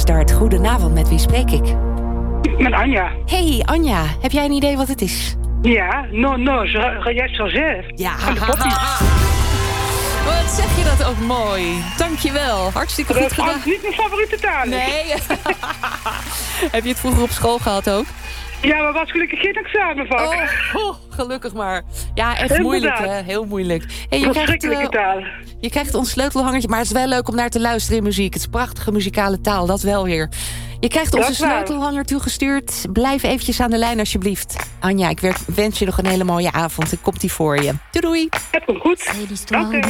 start. Goedenavond, met wie spreek ik? Met Anja. Hey Anja, heb jij een idee wat het is? Ja, jij zelf. Ja, wat zeg je dat ook mooi. Dankjewel, hartstikke goed gedaan. Dat is niet mijn favoriete taal. Nee. Heb je het vroeger op school gehad ook? Ja, maar was gelukkig geen examenvak. Gelukkig maar. Ja, echt Inderdaad. moeilijk hè, heel moeilijk. Hey, Verschrikkelijke taal. Je krijgt ons sleutelhangertje, maar het is wel leuk om naar te luisteren in muziek. Het is prachtige muzikale taal, dat wel weer. Je krijgt onze sleutelhanger toegestuurd. Blijf eventjes aan de lijn alsjeblieft. Anja, ik wens je nog een hele mooie avond. Ik komt die voor je. Doei doei. Het komt goed. Dank u.